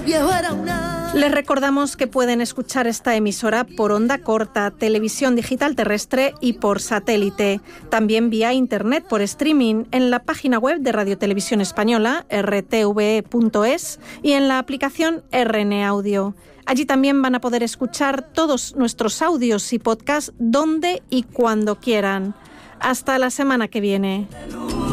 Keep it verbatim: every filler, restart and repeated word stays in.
Les recordamos que pueden escuchar esta emisora por onda corta, televisión digital terrestre y por satélite. También vía internet por streaming en la página web de Radio Televisión Española, r t v e punto es, y en la aplicación R N Audio. Allí también van a poder escuchar todos nuestros audios y podcasts donde y cuando quieran. Hasta la semana que viene.